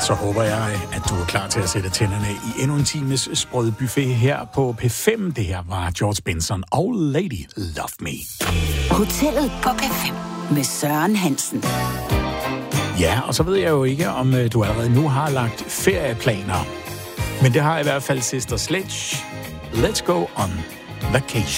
Så håber jeg, at du er klar til at sætte tænderne i endnu en times sprød buffet her på P5. Det her var George Benson og Lady Love Me. Hotellet på P5 med Søren Hansen. Ja, og så ved jeg jo ikke, om du allerede nu har lagt ferieplaner. Men det har i hvert fald Sister Sledge. Let's go on vacation.